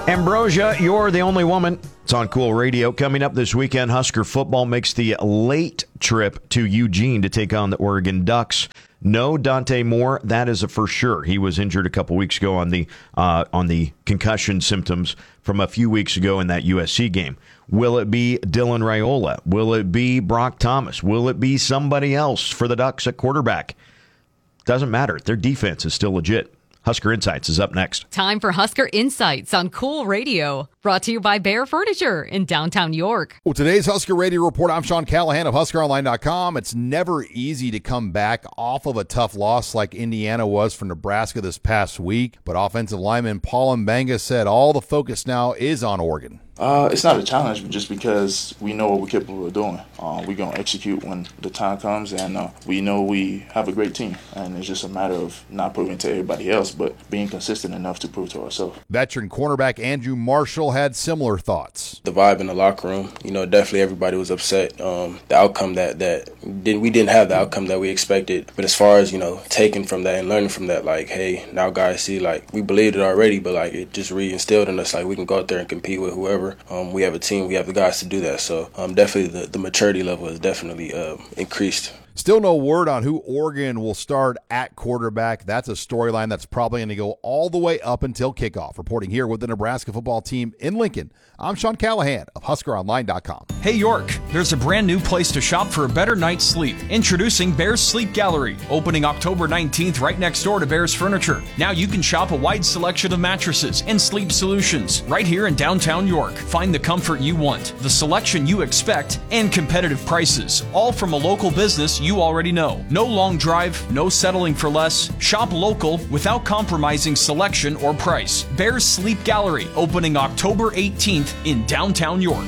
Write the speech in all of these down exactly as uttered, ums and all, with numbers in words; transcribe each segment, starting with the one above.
Ambrosia, You're the Only Woman. It's on Cool Radio. Coming up this weekend, Husker football makes the late trip to Eugene to take on the Oregon Ducks. No Dante Moore, that is a for sure. He was injured a couple weeks ago on the uh, on the concussion symptoms from a few weeks ago in that U S C game. Will it be Dylan Raiola? Will it be Brock Thomas? Will it be somebody else for the Ducks at quarterback? Doesn't matter. Their defense is still legit. Husker Insights is up next. Time for Husker Insights on Cool Radio. Brought to you by Bear Furniture in downtown York. Well, today's Husker Radio Report, I'm Sean Callahan of Husker Online dot com. It's never easy to come back off of a tough loss like Indiana was for Nebraska this past week. But offensive lineman Paul Mbenga said all the focus now is on Oregon. Uh, it's not a challenge, just because we know what we're capable of doing. Uh, we're going to execute when the time comes, and uh, we know we have a great team. And it's just a matter of not proving to everybody else, but being consistent enough to prove to ourselves. Veteran cornerback Andrew Marshall had similar thoughts. The vibe in the locker room, you know, definitely everybody was upset. Um, the outcome that, that did, we didn't have the outcome that we expected. But as far as, you know, taking from that and learning from that, like, hey, now guys see, like, we believed it already, but, like, it just re-instilled in us, like, we can go out there and compete with whoever. Um, we have a team, we have the guys to do that. So um, definitely the, the maturity level has definitely uh, increased. Still no word on who Oregon will start at quarterback. That's a storyline that's probably going to go all the way up until kickoff. Reporting here with the Nebraska football team in Lincoln, I'm Sean Callahan of Husker Online dot com. Hey York, there's a brand new place to shop for a better night's sleep. Introducing Bear's Sleep Gallery, opening October nineteenth right next door to Bear's Furniture. Now you can shop a wide selection of mattresses and sleep solutions right here in downtown York. Find the comfort you want, the selection you expect, and competitive prices, all from a local business you already know. No long drive, no settling for less. Shop local without compromising selection or price. Bear's Sleep Gallery, opening October eighteenth in downtown York.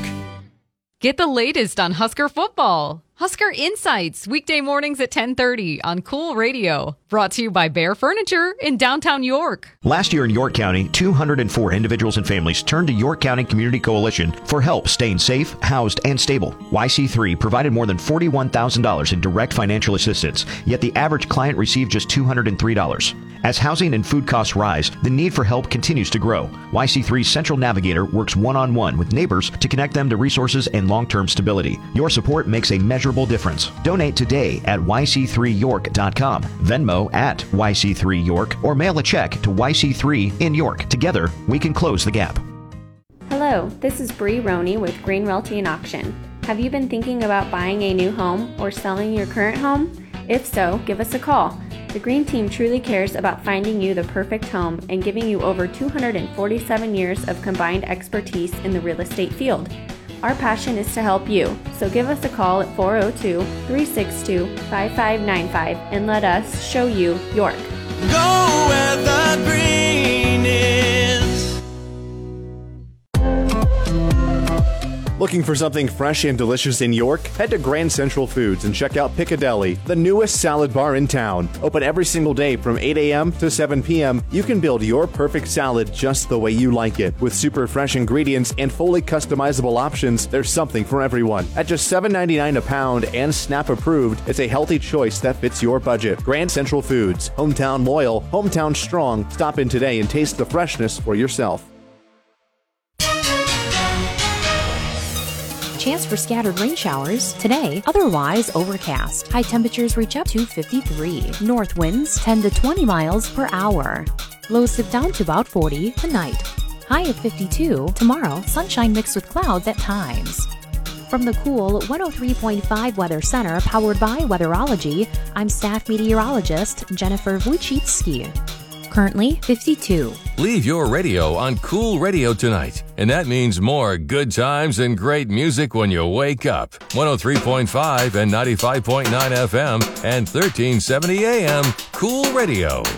Get the latest on Husker football. Husker Insights, weekday mornings at ten thirty on Cool Radio. Brought to you by Bear Furniture in downtown York. Last year in York County, two hundred four individuals and families turned to York County Community Coalition for help staying safe, housed, and stable. Y C three provided more than forty-one thousand dollars in direct financial assistance, yet the average client received just two hundred three dollars. As housing and food costs rise, the need for help continues to grow. Y C three's Central Navigator works one-on-one with neighbors to connect them to resources and long-term stability. Your support makes a measurable difference. Donate today at Y C three york dot com, Venmo at Y C three York, or mail a check to Y C three in York. Together, we can close the gap. Hello, this is Bree Roney with Green Realty and Auction. Have you been thinking about buying a new home or selling your current home? If so, give us a call. The Green Team truly cares about finding you the perfect home and giving you over two hundred forty-seven years of combined expertise in the real estate field. Our passion is to help you, so give us a call at four oh two, three six two, five five nine five and let us show you York. Go where the green is. Looking for something fresh and delicious in York? Head to Grand Central Foods and check out Piccadilly, the newest salad bar in town. Open every single day from eight a.m. to seven p.m. You can build your perfect salad just the way you like it. With super fresh ingredients and fully customizable options, there's something for everyone. At just seven ninety-nine a pound and SNAP approved, it's a healthy choice that fits your budget. Grand Central Foods, hometown loyal, hometown strong. Stop in today and taste the freshness for yourself. Chance for scattered rain showers today, otherwise overcast. High temperatures reach up to fifty-three. North winds ten to twenty miles per hour. Lows dip down to about forty tonight. High of fifty-two. Tomorrow, sunshine mixed with clouds at times. From the Cool one oh three point five Weather Center, powered by Weatherology, I'm staff meteorologist Jennifer Wojcicki. Currently fifty-two. Leave your radio on Cool Radio tonight, and that means more good times and great music when you wake up. one oh three point five and ninety-five point nine F M and thirteen seventy A M Cool Radio.